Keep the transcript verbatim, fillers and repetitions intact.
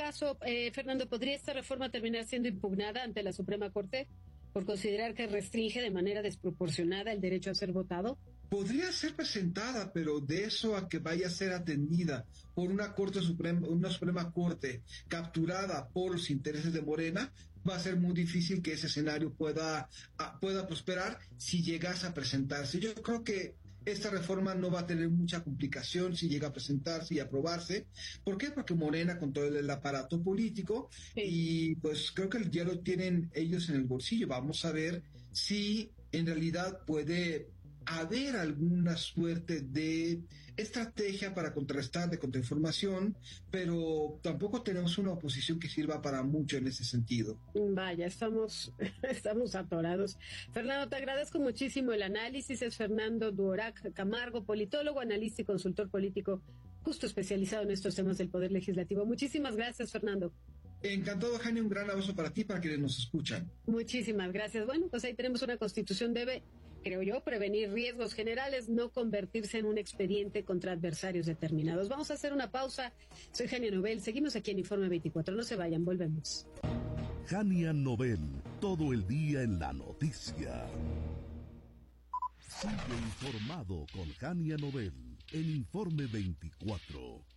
caso, eh, Fernando, ¿podría esta reforma terminar siendo impugnada ante la Suprema Corte por considerar que restringe de manera desproporcionada el derecho a ser votado? Podría ser presentada, pero de eso a que vaya a ser atendida por una Corte Suprema, una Suprema Corte capturada por los intereses de Morena, va a ser muy difícil que ese escenario pueda, pueda prosperar si llegase a presentarse. Yo creo que esta reforma no va a tener mucha complicación si llega a presentarse y aprobarse. ¿Por qué? Porque Morena controla el aparato político, sí. Y pues creo que ya lo tienen ellos en el bolsillo. Vamos a ver si en realidad puede haber alguna suerte de estrategia para contrarrestar, de contrainformación, pero tampoco tenemos una oposición que sirva para mucho en ese sentido. Vaya, estamos, estamos atorados. Fernando, te agradezco muchísimo el análisis. Es Fernando Duorac Camargo, politólogo, analista y consultor político, justo especializado en estos temas del Poder Legislativo. Muchísimas gracias, Fernando. Encantado, Jania, un gran abrazo para ti, para quienes nos escuchan. Muchísimas gracias. Bueno, pues ahí tenemos una constitución, debe, creo yo, prevenir riesgos generales, no convertirse en un expediente contra adversarios determinados. Vamos a hacer una pausa. Soy Jania Nobel, seguimos aquí en Informe veinticuatro, no se vayan, volvemos. Jania Nobel, todo el día en la noticia. Sigue informado con Jania Nobel en Informe veinticuatro.